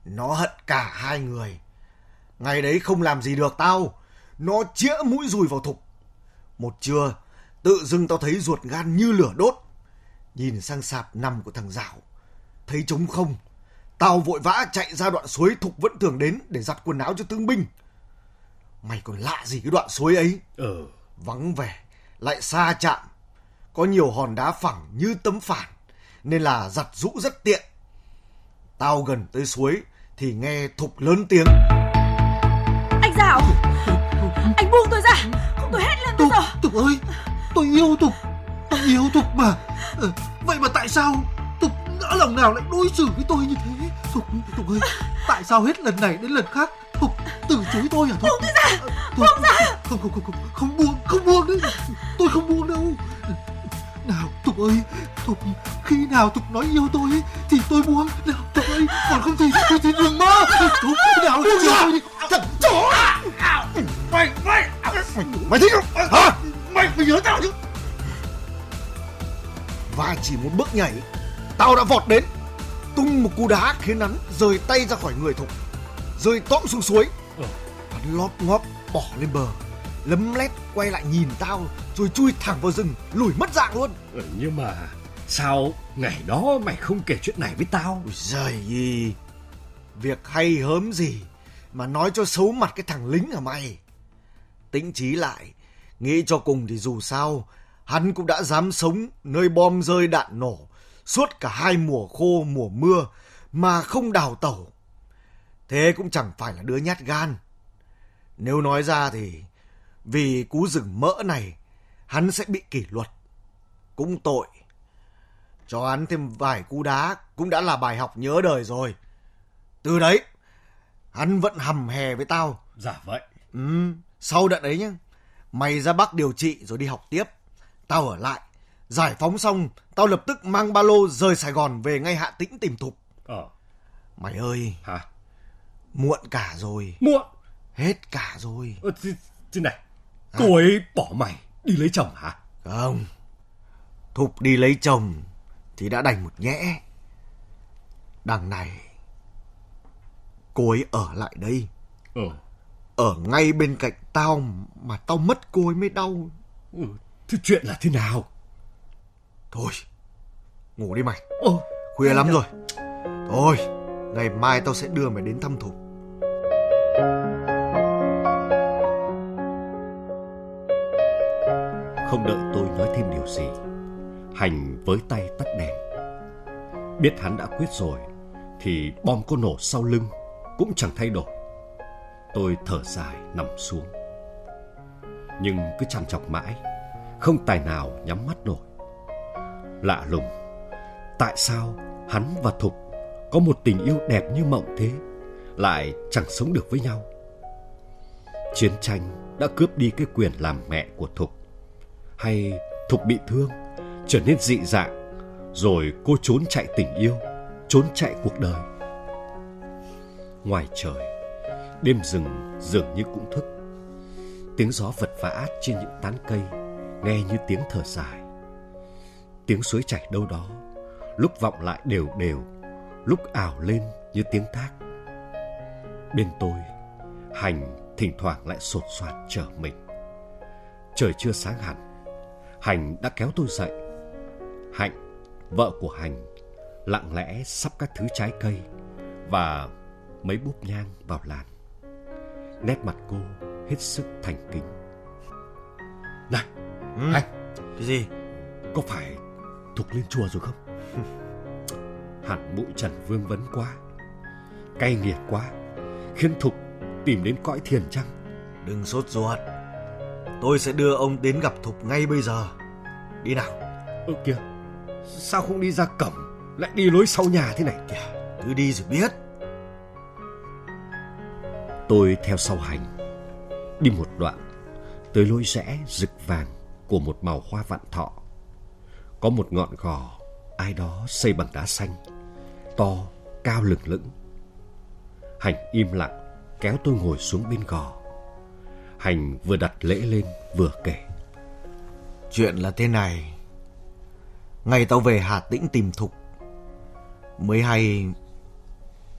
Nó hận cả hai người. Ngày đấy không làm gì được tao, nó chĩa mũi dùi vào Thục. Một trưa, tự dưng tao thấy ruột gan như lửa đốt. Nhìn sang sạp nằm của thằng Dảo, thấy trống không, tao vội vã chạy ra đoạn suối Thục vẫn thường đến để giặt quần áo cho thương binh. Mày còn lạ gì cái đoạn suối ấy? Vắng vẻ, lại xa chạm, có nhiều hòn đá phẳng như tấm phản, nên là giặt giũ rất tiện. Tao gần tới suối thì nghe Thục lớn tiếng: Anh Dảo, anh buông tôi ra, không tôi hét lên bây giờ. Thục ơi, tôi yêu Thục, tôi yêu Thục mà. Vậy mà tại sao Thục ngỡ lòng nào lại đối xử với tôi như thế? Thục ơi, tại sao hết lần này đến lần khác Thục từ chối tôi hả Thục? Buông tôi ra, buông ra. Không buông đấy, tôi không buông đâu. Nào Thục ơi, Thục khi nào Thục nói yêu tôi ấy, thì tôi buông. Nào Thục ơi, còn không thì đừng mơ. Thục nào buông ra. Thằng chó! Mày thích không? Hả? Mày nhớ tao chứ? Và chỉ một bước nhảy, tao đã vọt đến, tung một cú đá khiến hắn rời tay ra khỏi người Thục, rơi tõm xuống suối. Hắn lóp ngóp bỏ lên bờ, lấm lét quay lại nhìn tao rồi chui thẳng vào rừng, lủi mất dạng luôn. Nhưng mà sao ngày đó mày không kể chuyện này với tao? Ôi giời ơi, việc hay hớm gì mà nói cho xấu mặt cái thằng lính hả mày? Tĩnh trí lại, nghĩ cho cùng thì dù sao hắn cũng đã dám sống nơi bom rơi đạn nổ suốt cả hai mùa khô mùa mưa mà không đào tẩu. Thế cũng chẳng phải là đứa nhát gan. Nếu nói ra thì vì cú rừng mỡ này hắn sẽ bị kỷ luật. Cũng tội. Cho hắn thêm vài cú đá cũng đã là bài học nhớ đời rồi. Từ đấy hắn vẫn hầm hè với tao. Dạ vậy. Sau đợt ấy nhá, mày ra Bắc điều trị rồi đi học tiếp, tao ở lại. Giải phóng xong, tao lập tức mang ba lô rời Sài Gòn về ngay Hà Tĩnh tìm Thục. Mày ơi. Hả? Muộn cả rồi. Muộn? Hết cả rồi. Thế này, cô ấy bỏ mày đi lấy chồng hả? Không. Thục đi lấy chồng thì đã đành một nhẽ. Đằng này cô ấy ở lại đây. Ở ngay bên cạnh tao mà tao mất cô ấy mới đau. Thế chuyện là thế nào? Thôi, ngủ đi mày. Khuya lắm rồi. Thôi, ngày mai tao sẽ đưa mày đến thăm Thục. Không đợi tôi nói thêm điều gì, Hành với tay tắt đèn. Biết hắn đã quyết rồi thì bom có nổ sau lưng cũng chẳng thay đổi. Tôi thở dài nằm xuống, nhưng cứ trằn trọc mãi, không tài nào nhắm mắt nổi. Lạ lùng, tại sao hắn và Thục có một tình yêu đẹp như mộng thế lại chẳng sống được với nhau? Chiến tranh đã cướp đi cái quyền làm mẹ của Thục, hay Thục bị thương trở nên dị dạng, rồi cô trốn chạy tình yêu, trốn chạy cuộc đời? Ngoài trời, đêm rừng dường như cũng thức. Tiếng gió vật vã trên những tán cây nghe như tiếng thở dài. Tiếng suối chảy đâu đó lúc vọng lại đều đều, lúc ảo lên như tiếng thác. Bên tôi, Hành thỉnh thoảng lại sột soạt trở mình. Trời chưa sáng hẳn, Hành đã kéo tôi dậy. Hạnh, vợ của Hành, lặng lẽ sắp các thứ trái cây và mấy búp nhang vào làn. Nét mặt cô hết sức thành kính. Này, Hành, cái gì? Có phải Thục lên chùa rồi không? Hẳn bụi trần vương vấn quá, cay nghiệt quá, khiến Thục tìm đến cõi thiền chăng? Đừng sốt ruột, tôi sẽ đưa ông đến gặp Thục ngay bây giờ. Đi nào. Kìa, sao không đi ra cổng, lại đi lối sau nhà thế này? Kìa, cứ đi rồi biết. Tôi theo sau Hành, đi một đoạn, tới lối rẽ rực vàng của một màu hoa vạn thọ. Có một ngọn gò ai đó xây bằng đá xanh, to, cao lừng lững. Hành im lặng kéo tôi ngồi xuống bên gò. Hành vừa đặt lễ lên vừa kể. Chuyện là thế này. Ngày tao về Hà Tĩnh tìm Thục, mới hay